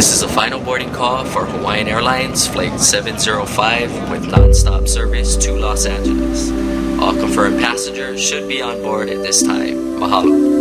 This is a final boarding call for Hawaiian Airlines Flight 705 with non-stop service to Los Angeles. All confirmed passengers should be on board at this time. Mahalo.